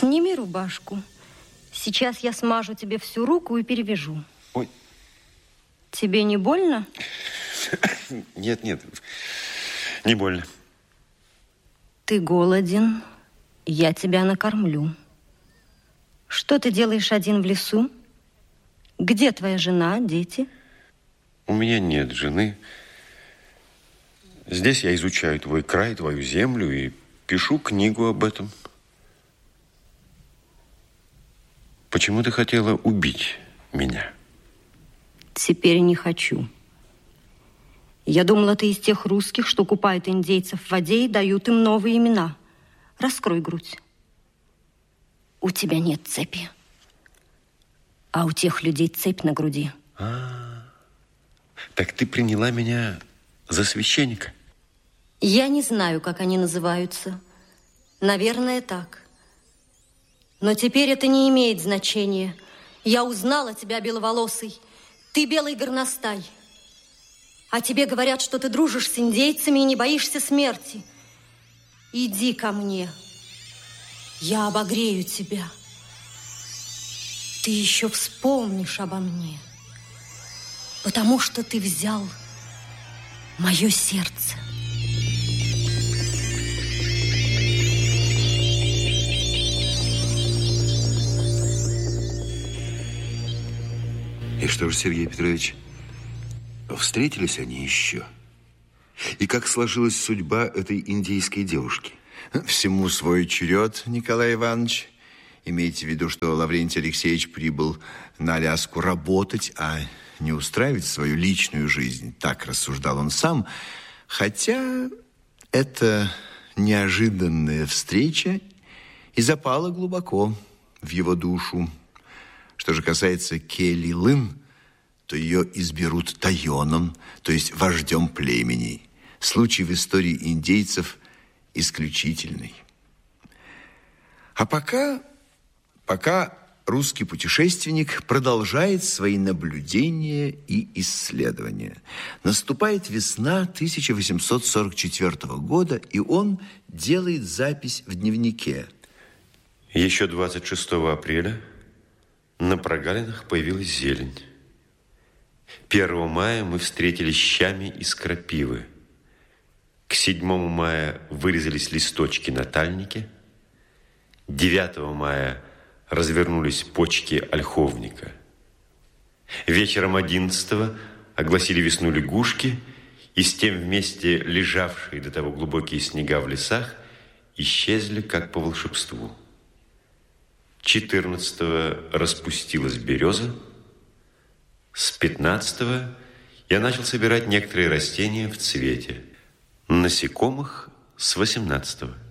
Сними рубашку. Сейчас я смажу тебе всю руку и перевяжу. Ой. Тебе не больно? Нет, не больно. Ты голоден, я тебя накормлю. Что ты делаешь один в лесу? Где твоя жена, дети? У меня нет жены. Здесь я изучаю твой край, твою землю и пишу книгу об этом. Почему ты хотела убить меня? Теперь не хочу. Я думала, ты из тех русских, что купают индейцев в воде и дают им новые имена. Раскрой грудь. У тебя нет цепи. А у тех людей цепь на груди. Так ты приняла меня за священника? Я не знаю, как они называются. Наверное, так. Но теперь это не имеет значения. Я узнала тебя, беловолосый. Ты белый горностай. А тебе говорят, что ты дружишь с индейцами и не боишься смерти. Иди ко мне. Я обогрею тебя. Ты еще вспомнишь обо мне. Потому что ты взял мое сердце. И что же, Сергей Петрович, встретились они еще? И как сложилась судьба этой индейской девушки? Всему свой черед, Николай Иванович. Имейте в виду, что Лаврентий Алексеевич прибыл на Аляску работать, а не устраивать свою личную жизнь. Так рассуждал он сам. Хотя эта неожиданная встреча и запала глубоко в его душу. Что же касается Келли Лын, то ее изберут Тайоном, то есть вождем племени. Случай в истории индейцев исключительный. А пока русский путешественник продолжает свои наблюдения и исследования. Наступает весна 1844 года, и он делает запись в дневнике. Еще 26 апреля на прогалинах появилась зелень. 1 мая мы встретили щами из крапивы. К 7 мая вырезались листочки на тальнике. 9 мая развернулись почки ольховника. Вечером 11-го огласили весну лягушки, и с тем вместе лежавшие до того глубокие снега в лесах исчезли, как по волшебству. 14-го распустилась береза. С 15-го я начал собирать некоторые растения в цвете. Насекомых с 18-го.